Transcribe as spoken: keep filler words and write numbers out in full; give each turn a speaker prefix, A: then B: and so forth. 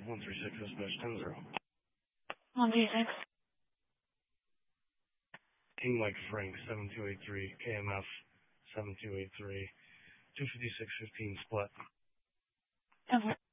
A: one three six dispatch ten zero.
B: one three six.
A: King Mike Frank seven two eight three, K M F seven two eight three, two fifty-six fifteen split.
B: ten four.